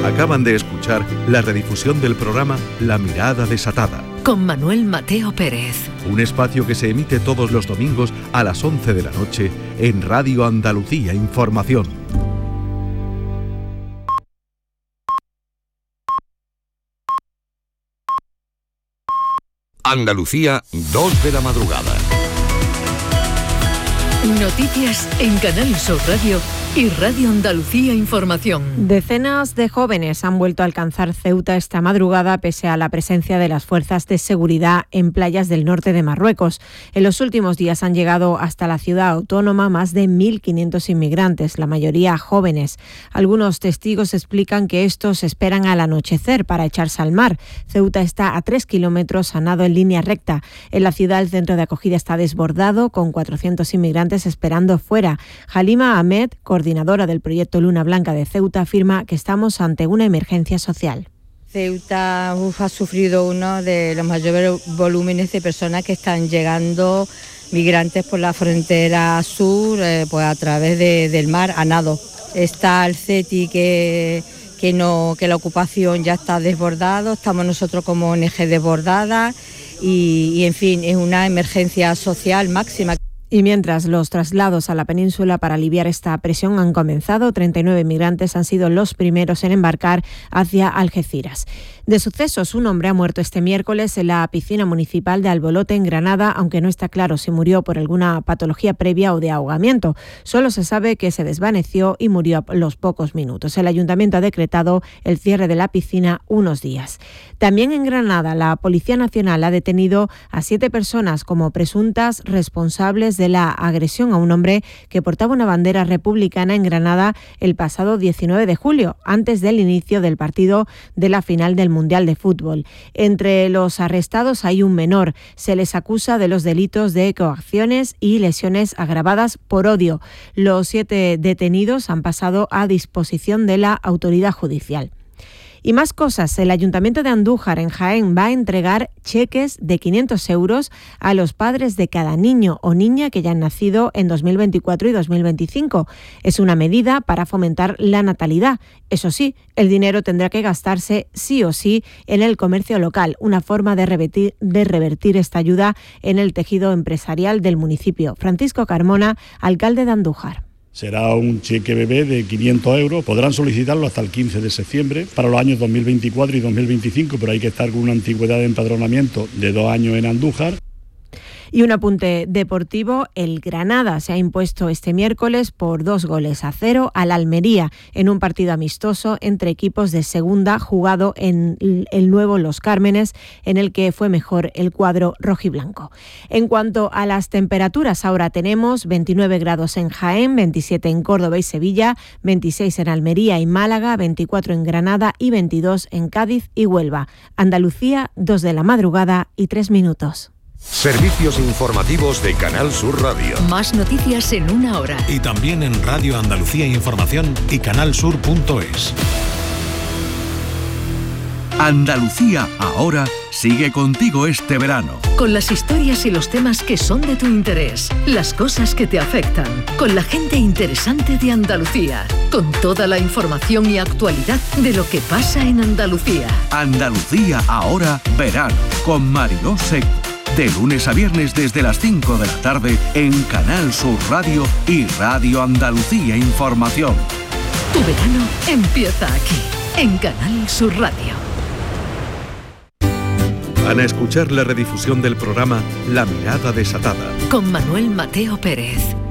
Acaban de escuchar la redifusión del programa La Mirada Desatada, con Manuel Mateo Pérez. Un espacio que se emite todos los domingos a las 11 de la noche en Radio Andalucía Información. Andalucía, 2 de la madrugada. Noticias en Canal Sur Radio y Radio Andalucía Información. Decenas de jóvenes han vuelto a alcanzar Ceuta esta madrugada pese a la presencia de las fuerzas de seguridad en playas del norte de Marruecos. En los últimos días han llegado hasta la ciudad autónoma más de 1.500 inmigrantes, la mayoría jóvenes. Algunos testigos explican que estos esperan al anochecer para echarse al mar. Ceuta está a 3 kilómetros a nado en línea recta. En la ciudad el centro de acogida está desbordado con 400 inmigrantes esperando fuera. Halima Ahmed, coordinadora del proyecto Luna Blanca de Ceuta, afirma que estamos ante una emergencia social. Ceuta ha sufrido uno de los mayores volúmenes de personas que están llegando, migrantes por la frontera sur, pues a través del mar a nado. Está el CETI que la ocupación ya está desbordado, estamos nosotros como ONG desbordada y en fin, es una emergencia social máxima. Y mientras los traslados a la península para aliviar esta presión han comenzado, 39 migrantes han sido los primeros en embarcar hacia Algeciras. De sucesos, un hombre ha muerto este miércoles en la piscina municipal de Albolote, en Granada, aunque no está claro si murió por alguna patología previa o de ahogamiento. Solo se sabe que se desvaneció y murió a los pocos minutos. El ayuntamiento ha decretado el cierre de la piscina unos días. También en Granada, la Policía Nacional ha detenido a 7 personas como presuntas responsables de la agresión a un hombre que portaba una bandera republicana en Granada el pasado 19 de julio, antes del inicio del partido de la final del Mundial de Fútbol. Entre los arrestados hay un menor. Se les acusa de los delitos de coacciones y lesiones agravadas por odio. Los 7 detenidos han pasado a disposición de la autoridad judicial. Y más cosas, el Ayuntamiento de Andújar, en Jaén, va a entregar cheques de 500 euros a los padres de cada niño o niña que ya han nacido en 2024 y 2025. Es una medida para fomentar la natalidad. Eso sí, el dinero tendrá que gastarse sí o sí en el comercio local, una forma de revertir esta ayuda en el tejido empresarial del municipio. Francisco Carmona, alcalde de Andújar. Será un cheque bebé de 500 euros. Podrán solicitarlo hasta el 15 de septiembre para los años 2024 y 2025, pero hay que estar con una antigüedad de empadronamiento de 2 años en Andújar. Y un apunte deportivo, el Granada se ha impuesto este miércoles por 2-0 al Almería en un partido amistoso entre equipos de segunda jugado en el nuevo Los Cármenes, en el que fue mejor el cuadro rojiblanco. En cuanto a las temperaturas, ahora tenemos 29 grados en Jaén, 27 en Córdoba y Sevilla, 26 en Almería y Málaga, 24 en Granada y 22 en Cádiz y Huelva. Andalucía, 2 de la madrugada y 3 minutos. Servicios informativos de Canal Sur Radio. Más noticias en 1 hora. Y también en Radio Andalucía Información y canalsur.es. Andalucía ahora sigue contigo este verano. Con las historias y los temas que son de tu interés, las cosas que te afectan, con la gente interesante de Andalucía, con toda la información y actualidad de lo que pasa en Andalucía. Andalucía ahora verano, con Mariló Seco. De lunes a viernes desde las 5 de la tarde en Canal Sur Radio y Radio Andalucía Información. Tu verano empieza aquí, en Canal Sur Radio. Van a escuchar la redifusión del programa La Mirada Desatada, con Manuel Mateo Pérez.